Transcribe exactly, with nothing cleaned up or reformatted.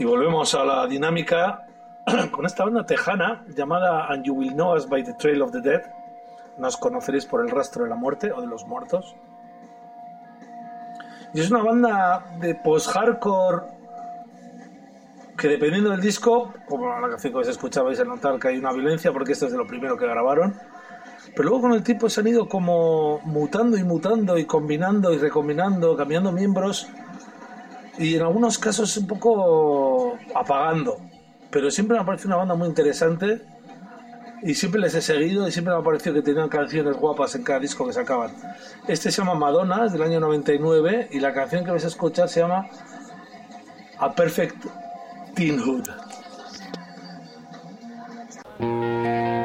Y volvemos a la dinámica con esta banda tejana llamada And You Will Know Us by the Trail of the Dead. Nos conoceréis por el rastro de la muerte o de los muertos. Y es una banda de post-hardcore que, dependiendo del disco, como la canción que os escuchabais, a notar que hay una violencia porque esto es de lo primero que grabaron. Pero luego con el tiempo se han ido como mutando y mutando y combinando y recombinando, cambiando miembros y en algunos casos un poco apagando. Pero siempre me ha parecido una banda muy interesante y siempre les he seguido y siempre me ha parecido que tenían canciones guapas en cada disco que sacaban. Este se llama Madonna, es del año noventa y nueve, y la canción que vais a escuchar se llama A Perfect Teenhood.